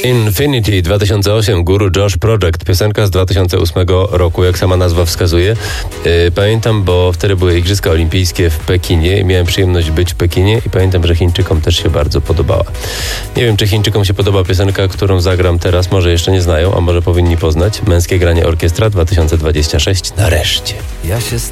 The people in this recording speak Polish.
Infinity 2008, Guru Josh Project, piosenka z 2008 roku, jak sama nazwa wskazuje. Pamiętam, bo wtedy były Igrzyska Olimpijskie w Pekinie i miałem przyjemność być w Pekinie i pamiętam, że Chińczykom też się bardzo podobała. Nie wiem, czy Chińczykom się podoba piosenka, którą zagram teraz, może jeszcze nie znają, a może powinni poznać. Męskie granie orkiestra 2026, nareszcie. Ja się